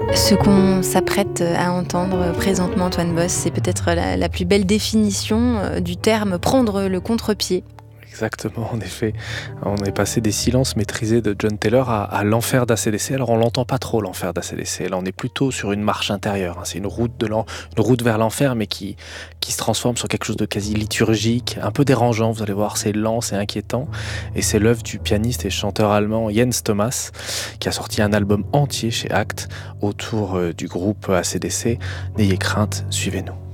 Ce qu'on s'apprête à entendre présentement, Antoine Boss, c'est peut-être la plus belle définition du terme prendre le contre-pied. Exactement, en effet. On est passé des silences maîtrisés de John Taylor à l'enfer d'ACDC. Alors on l'entend pas trop, l'enfer d'ACDC. Là on est plutôt sur une marche intérieure, hein. C'est une route vers l'enfer, mais qui se transforme sur quelque chose de quasi liturgique, un peu dérangeant, vous allez voir, c'est lent, c'est inquiétant. Et c'est l'œuvre du pianiste et chanteur allemand Jens Thomas, qui a sorti un album entier chez Act autour du groupe ACDC. N'ayez crainte, suivez-nous.